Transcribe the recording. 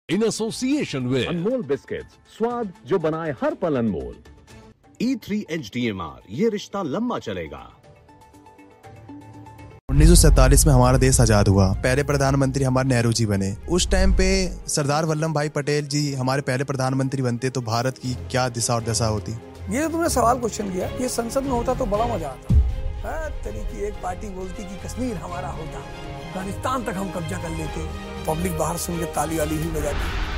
in association with Anmol biscuits, स्वाद जो बनाए हर पल अनमोल। E3 HDMR, ये रिश्ता लंबा चलेगा। 1947 में हमारा देश आजाद हुआ। पहले प्रधानमंत्री हमारे नेहरू जी बने। उस टाइम पे सरदार वल्लभ भाई पटेल जी हमारे पहले प्रधानमंत्री बनते तो भारत की क्या दिशा और दशा होती। ये जो तुमने सवाल क्वेश्चन किया, ये संसद में होता तो बड़ा मजा आता। तेरी की एक पार्टी बोलती कि कश्मीर हमारा होता, अफगानिस्तान तक हम कब्जा कर लेते, पब्लिक बाहर सुन के ताली वाली ही बजाती।